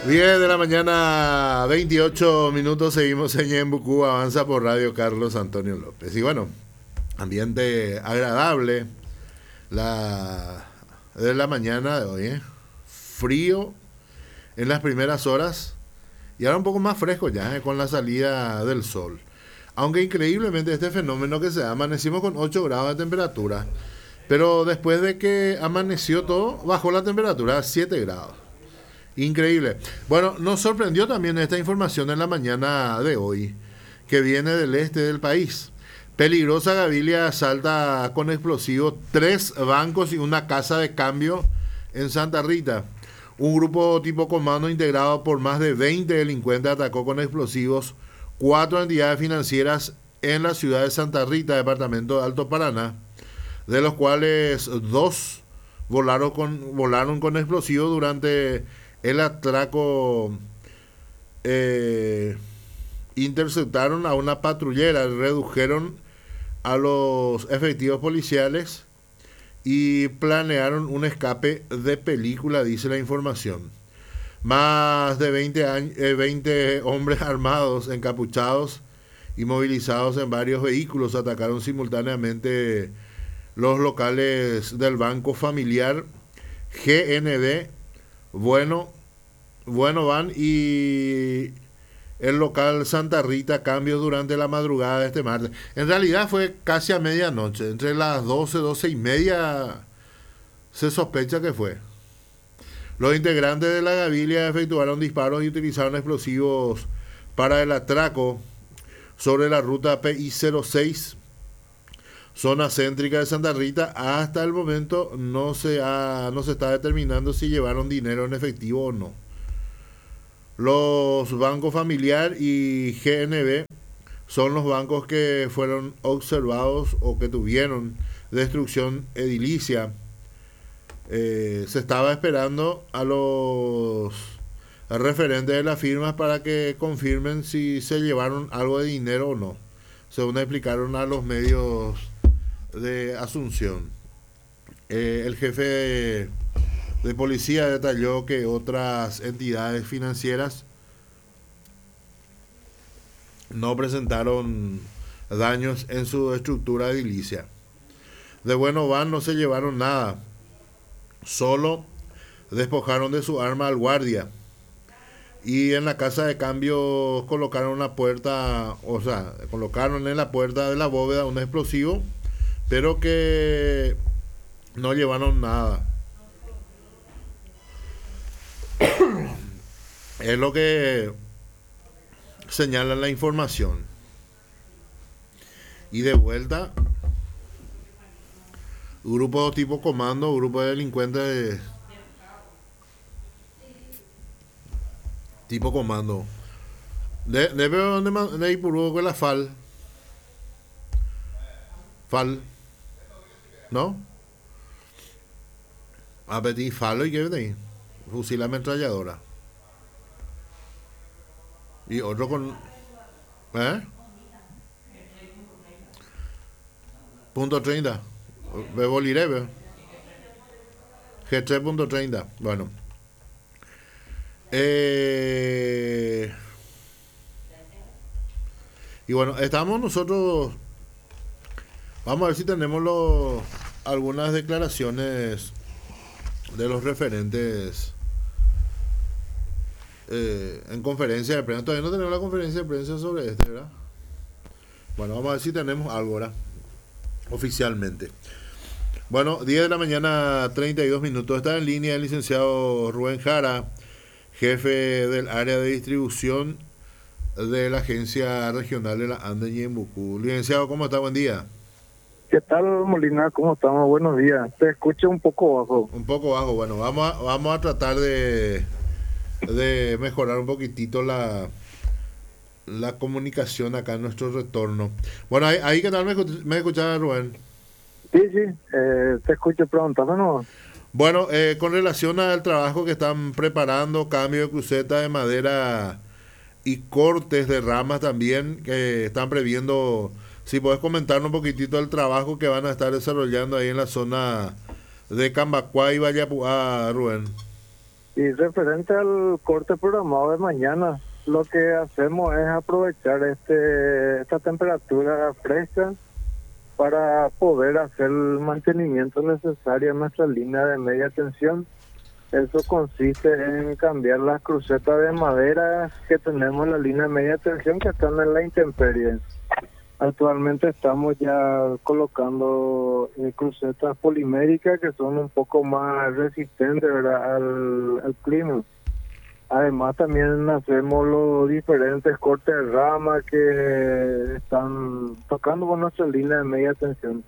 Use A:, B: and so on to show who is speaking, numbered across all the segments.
A: 10 de la mañana, 28 minutos, seguimos en Ñembucú, avanza por Radio Carlos Antonio López. Y bueno, ambiente agradable de la mañana de hoy, ¿eh? Frío en las primeras horas y ahora un poco más fresco ya, con la salida del sol. Aunque increíblemente este fenómeno que se da, amanecimos con 8 grados de temperatura, pero después de que amaneció todo, bajó la temperatura a 7 grados. Increíble. Bueno, nos sorprendió también esta información en la mañana de hoy, que viene del este del país. Peligrosa Gavilia asalta con explosivos 3 bancos y una casa de cambio en Santa Rita. Un grupo tipo comando integrado por más de 20 delincuentes atacó con explosivos 4 entidades financieras en la ciudad de Santa Rita, departamento de Alto Paraná, de los cuales 2 volaron con explosivos durante el atraco. Interceptaron a una patrullera, redujeron a los efectivos policiales y planearon un escape de película, dice la información. Más de 20 hombres armados, encapuchados y movilizados en varios vehículos atacaron simultáneamente los locales del Banco Familiar GNB, Bueno Van y el local Santa Rita, cambios durante la madrugada de este martes. En realidad fue casi a medianoche, entre las 12 y media se sospecha que fue. Los integrantes de la Gavilia efectuaron disparos y utilizaron explosivos para el atraco sobre la ruta PI-06, zona céntrica de Santa Rita. Hasta el momento no se está determinando si llevaron dinero en efectivo o no. Los bancos Familiar y GNB son los bancos que fueron observados o que tuvieron destrucción edilicia. Se estaba esperando a los referentes de las firmas para que confirmen si se llevaron algo de dinero o no, según explicaron a los medios de Asunción. El jefe de policía detalló que otras entidades financieras no presentaron daños en su estructura edilicia. De Bueno Van no se llevaron nada, solo despojaron de su arma al guardia. Y en la casa de cambio colocaron en la puerta de la bóveda un explosivo, pero que no llevaron nada. Es lo que señala la información. Y de vuelta, grupo tipo comando, grupo de delincuentes tipo comando. De donde Ipurú con la FAL, ¿no? A pedir falo y qué ven, fusil ametralladora. Y otro con punto 30 Bebo Lirebe G3.30. Bueno, y bueno, estamos nosotros, vamos a ver si tenemos algunas declaraciones de los referentes en conferencia de prensa. Todavía no tenemos la conferencia de prensa sobre ¿verdad? Bueno, vamos a ver si tenemos algo ahora oficialmente. Bueno, 10 de la mañana, 32 minutos. Está en línea el licenciado Rubén Jara, jefe del área de distribución de la Agencia Regional de la Ande Ñembucú. Licenciado, ¿cómo está? Buen día.
B: ¿Qué tal, Molina? ¿Cómo estamos? Buenos días. Te escucho un poco bajo.
A: Un poco bajo. Bueno, vamos a tratar de mejorar un poquitito la comunicación acá en nuestro retorno. Bueno, ahí ¿qué tal me escuchaba, Rubén?
B: Sí, te escucho preguntando.
A: Bueno, con relación al trabajo que están preparando, cambio de cruceta de madera y cortes de ramas también, que están previendo, si podés comentarnos un poquitito el trabajo que van a estar desarrollando ahí en la zona de Cambacuá y Vallapuá, Rubén.
B: Y referente al corte programado de mañana, lo que hacemos es aprovechar esta temperatura fresca para poder hacer el mantenimiento necesario en nuestra línea de media tensión. Eso consiste en cambiar las crucetas de madera que tenemos en la línea de media tensión que están en la intemperie. Actualmente estamos ya colocando crucetas poliméricas que son un poco más resistentes, ¿verdad?, al clima. Además también hacemos los diferentes cortes de rama que están tocando con nuestra línea de media tensión.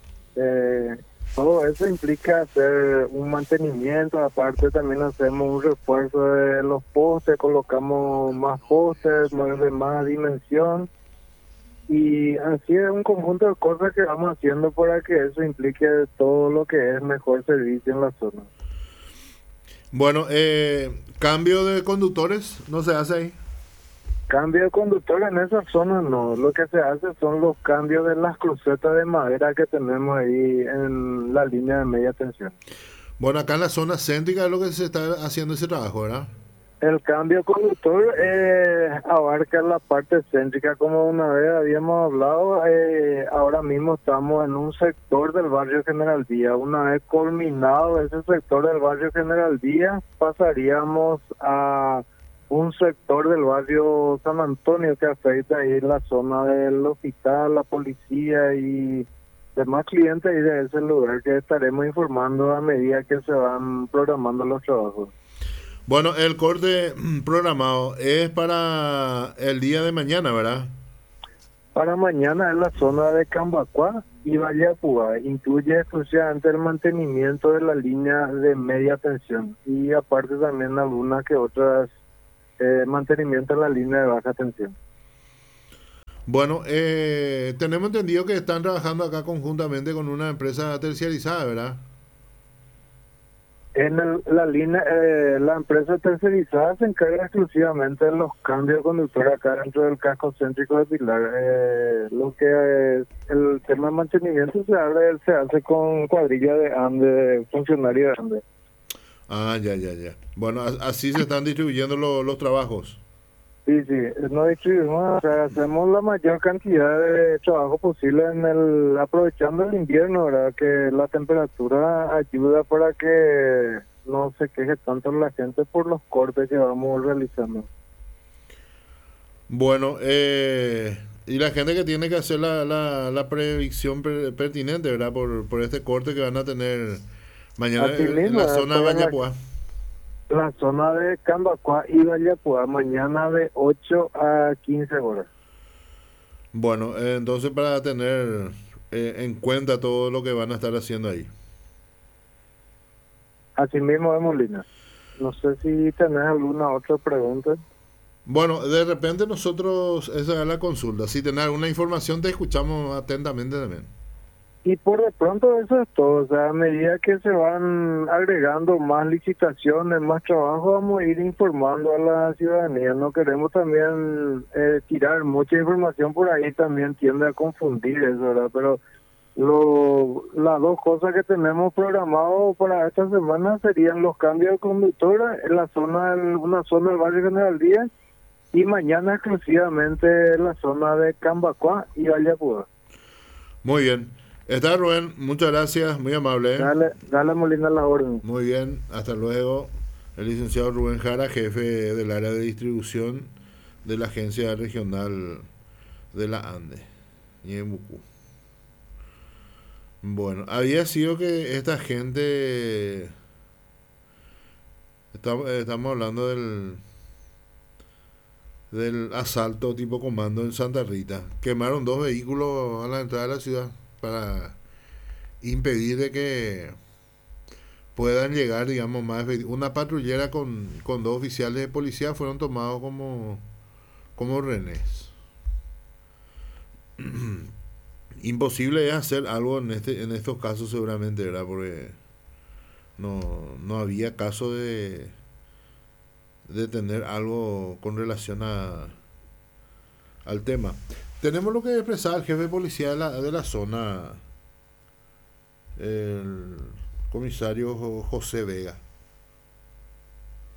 B: Todo eso implica hacer un mantenimiento, aparte también hacemos un refuerzo de los postes, colocamos más postes, de más dimensión, y así es un conjunto de cosas que vamos haciendo para que eso implique todo lo que es mejor servicio en la zona.
A: Bueno, cambio de conductores, ¿no se hace ahí?
B: Cambio de conductor en esa zona no, lo que se hace son los cambios de las crucetas de madera que tenemos ahí en la línea de media tensión.
A: Bueno, acá en la zona céntrica es lo que se está haciendo ese trabajo, ¿verdad?
B: El cambio de conductor abarca la parte céntrica, como una vez habíamos hablado. Ahora mismo estamos en un sector del barrio General Díaz. Una vez culminado ese sector del barrio General Díaz, pasaríamos a un sector del barrio San Antonio que afecta ahí la zona del hospital, la policía y demás clientes ahí de ese lugar, que estaremos informando a medida que se van programando los trabajos.
A: Bueno, el corte programado es para el día de mañana, ¿verdad?
B: Para mañana en la zona de Cambacuá y Vallapúa. Incluye exclusivamente el mantenimiento de la línea de media tensión y aparte también algunas que otras mantenimiento en la línea de baja tensión.
A: Bueno, tenemos entendido que están trabajando acá conjuntamente con una empresa terciarizada, ¿verdad?
B: La línea, la empresa tercerizada se encarga exclusivamente de los cambios de conductor acá dentro del casco céntrico de Pilar. Lo que es el tema de mantenimiento se hace con cuadrilla de ANDE, funcionario de ANDE.
A: Ah, ya. Bueno, así se están distribuyendo los trabajos.
B: Sí, no distribuimos, o sea, hacemos la mayor cantidad de trabajo posible aprovechando el invierno, ¿verdad? Que la temperatura ayuda para que no se queje tanto la gente por los cortes que vamos realizando.
A: Bueno, y la gente que tiene que hacer la predicción pertinente, ¿verdad? Por este corte que van a tener mañana en la zona de Vallapúa.
B: La zona de Cambacuá y Vallapúa, mañana de 8 a 15 horas.
A: Bueno, entonces para tener en cuenta todo lo que van a estar haciendo ahí.
B: Así mismo es, Molina. No sé si tenés alguna otra pregunta.
A: Bueno, de repente nosotros, esa es la consulta. Si tenés alguna información, te escuchamos atentamente también.
B: Y por de pronto eso es todo, o sea, a medida que se van agregando más licitaciones, más trabajo, vamos a ir informando a la ciudadanía. No queremos también tirar mucha información por ahí, también tiende a confundir eso, ¿verdad? Pero las dos cosas que tenemos programado para esta semana serían los cambios de conductora en la zona, una zona del barrio General Díaz, y mañana exclusivamente en la zona de Cambacuá y Vallapúa.
A: Muy bien. Está Rubén, muchas gracias, muy amable.
B: Dale Molina la orden.
A: Muy bien, hasta luego. El licenciado Rubén Jara, jefe del área de distribución de la Agencia Regional de la Ande, Ñemucú. Bueno, había sido que esta gente, estamos hablando del asalto tipo comando en Santa Rita. Quemaron 2 vehículos a la entrada de la ciudad para impedir de que puedan llegar, digamos, más. Una patrullera con 2 oficiales de policía fueron tomados como rehenes. Imposible es hacer algo en estos casos seguramente, ¿verdad? Porque no había caso de tener algo con relación al tema. Tenemos lo que expresaba el jefe de policía de la zona, el comisario José Vega.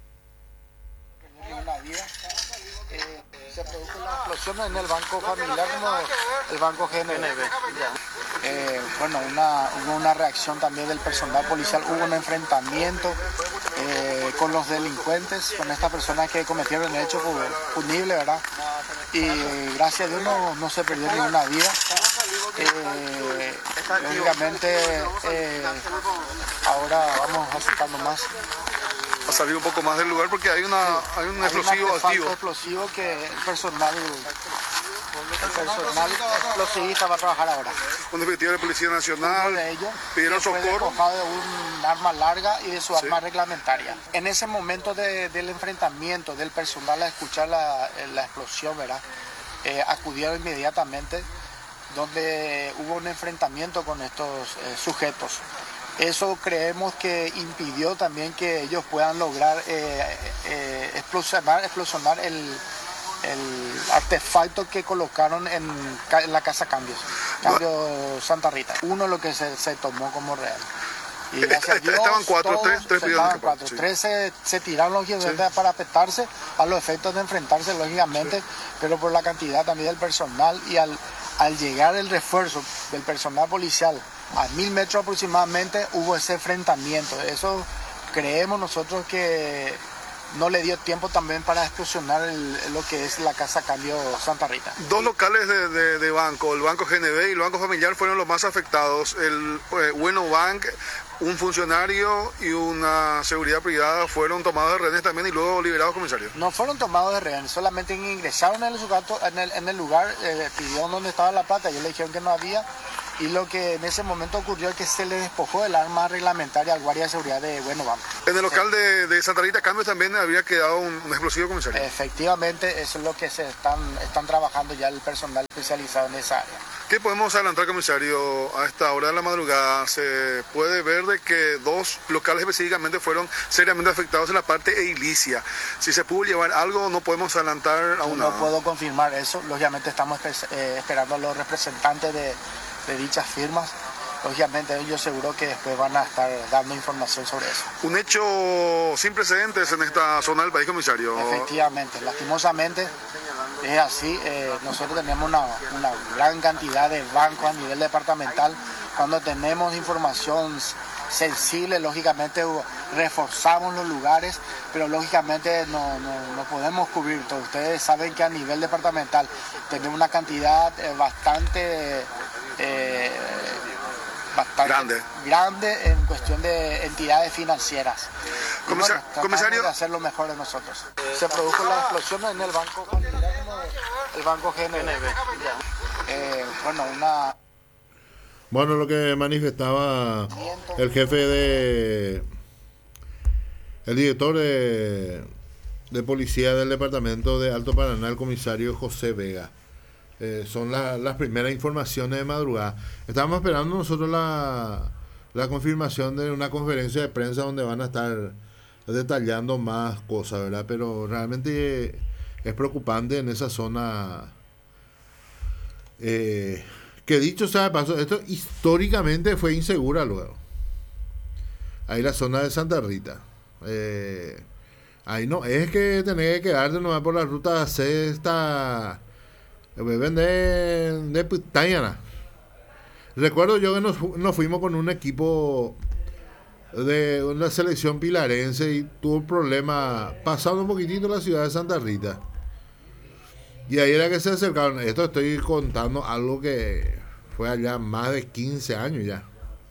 C: vida. Se produjo la explosión en el banco familiar como el banco GNB. Bueno, hubo una reacción también del personal policial, hubo un enfrentamiento con los delincuentes, con estas personas que cometieron el hecho punible, ¿verdad? Y gracias a Dios no se perdió ninguna vida. Lógicamente, ahora vamos acercando más.
D: A salir un poco más del lugar porque hay un explosivo activo.
C: Explosivo que el personal explosivista va a trabajar ahora.
D: Un efectivo de Policía Nacional,
C: Uno de ellos
D: pidieron
C: fue
D: socorro.
C: despojado de un arma larga y de su arma reglamentaria. En ese momento del enfrentamiento del personal a escuchar la explosión, ¿verdad? Acudieron inmediatamente, donde hubo un enfrentamiento con estos sujetos. Eso creemos que impidió también que ellos puedan lograr explosionar el artefacto que colocaron en la casa Cambio Santa Rita. Uno lo que se tomó como real. Y gracias a Dios,
D: estaban cuatro,
C: tres se tiraron lógicamente a parapetarse a los efectos de enfrentarse lógicamente, pero por la cantidad también del personal y al llegar el refuerzo del personal policial a 1000 metros aproximadamente hubo ese enfrentamiento. Eso creemos nosotros que no le dio tiempo también para explosionar lo que es la casa Cambio Santa Rita.
D: Dos locales de banco, el Banco GNB y el Banco Familiar, fueron los más afectados. El Bueno Bank, un funcionario y una seguridad privada fueron tomados de rehenes también y luego liberados, comisario.
C: No fueron tomados de rehenes, solamente ingresaron en el lugar, pidieron dónde estaba la plata, ellos le dijeron que no había. Y lo que en ese momento ocurrió es que se le despojó del arma reglamentaria al guardia de seguridad de Bueno Banco.
D: En el local de Santa Rita Cambio también había quedado un explosivo, comisario.
C: Efectivamente, eso es lo que están trabajando ya el personal especializado en esa área.
D: ¿Qué podemos adelantar, comisario? A esta hora de la madrugada se puede ver de que dos locales específicamente fueron seriamente afectados en la parte edilicia. Si se pudo llevar algo, no podemos adelantar aún nada.
C: No puedo confirmar eso. Lógicamente estamos esperando a los representantes de dichas firmas. Lógicamente ellos seguro que después van a estar dando información sobre eso.
D: Un hecho sin precedentes en esta zona del país, comisario.
C: Efectivamente, lastimosamente es así. Nosotros tenemos una gran cantidad de bancos a nivel departamental. Cuando tenemos información sensible, lógicamente reforzamos los lugares, pero lógicamente no podemos cubrir todo. Ustedes saben que a nivel departamental tenemos una cantidad bastante grande en cuestión de entidades financieras.
D: Comisario,
C: de hacer lo mejor de nosotros. Se produjo la explosión en el banco familiar, el banco GNB.
A: Bueno, lo que manifestaba el director de policía del departamento de Alto Paraná, el comisario José Vega. Son las primeras informaciones de madrugada. Estábamos esperando nosotros la confirmación de una conferencia de prensa donde van a estar detallando más cosas, ¿verdad? Pero realmente es preocupante en esa zona. Que dicho sea de paso, esto históricamente fue insegura luego. Ahí la zona de Santa Rita. Ahí no, es que tenés que quedarte nomás por la ruta sexta. Ven de Putañana. Recuerdo yo que nos fuimos con un equipo de una selección pilarense y tuvo un problema pasando un poquitito la ciudad de Santa Rita. Y ahí era que se acercaron. Esto estoy contando algo que fue allá más de 15 años ya.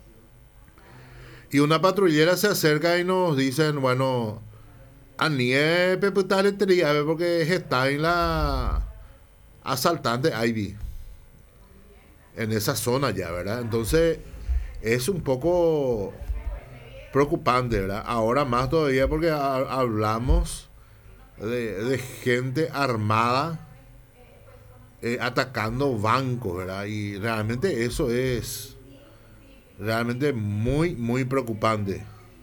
A: Y una patrullera se acerca y nos dicen, bueno, a nieve porque está en la asaltante Ivy. En esa zona ya, ¿verdad? Entonces es un poco preocupante, ¿verdad? Ahora más todavía porque hablamos de gente armada atacando bancos, ¿verdad? Y realmente eso es realmente muy, muy preocupante.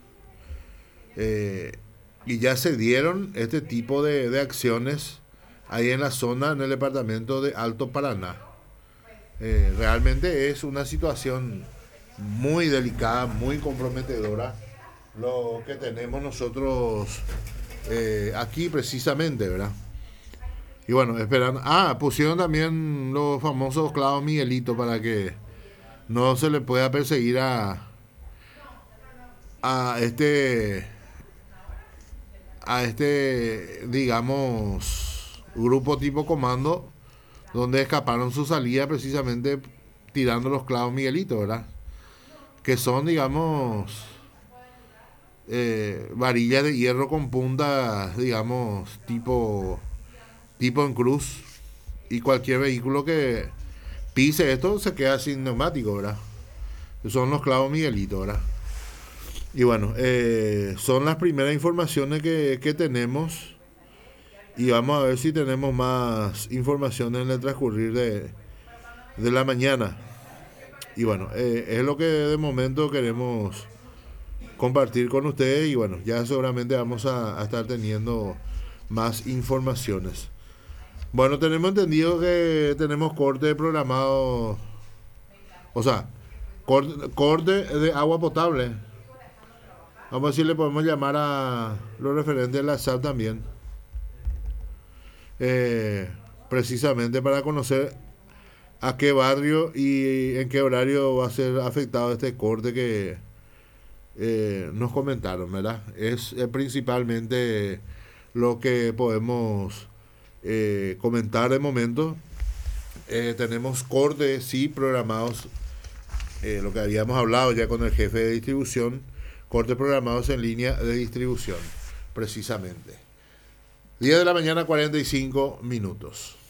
A: Y ya se dieron este tipo de acciones ahí en la zona, en el departamento de Alto Paraná. Realmente es una situación muy delicada, muy comprometedora lo que tenemos nosotros aquí precisamente, ¿verdad? Y bueno, esperando. Pusieron también los famosos clavos Miguelito para que no se le pueda perseguir a este digamos, grupo tipo comando, donde escaparon su salida precisamente tirando los clavos Miguelito, ¿verdad? Que son, digamos, varillas de hierro con puntas, digamos, tipo en cruz. Y cualquier vehículo que pise esto se queda sin neumático, ¿verdad? Son los clavos Miguelito, ¿verdad? Y bueno, son las primeras informaciones que tenemos. Y vamos a ver si tenemos más informaciones en el transcurrir de la mañana. Y bueno, es lo que de momento queremos compartir con ustedes. Y bueno, ya seguramente vamos a estar teniendo más informaciones. Bueno, tenemos entendido que tenemos corte programado. O sea, corte de agua potable. Vamos a ver si le podemos llamar a los referentes de la SAP también. Precisamente para conocer a qué barrio y en qué horario va a ser afectado este corte que nos comentaron, ¿verdad? Es principalmente lo que podemos comentar de momento. Tenemos cortes, sí, programados, lo que habíamos hablado ya con el jefe de distribución, cortes programados en línea de distribución, precisamente. 10 de la mañana, 45 minutos.